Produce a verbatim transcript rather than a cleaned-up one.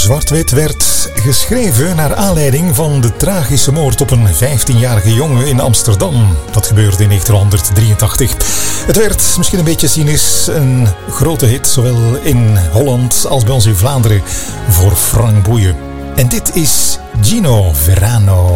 zwart-wit werd geschreven naar aanleiding van de tragische moord op een vijftienjarige jongen in Amsterdam. Dat gebeurde in negentien drieëntachtig. Het werd, misschien een beetje cynisch, een grote hit, zowel in Holland als bij ons in Vlaanderen, voor Frank Boeien. En dit is Gino Verano.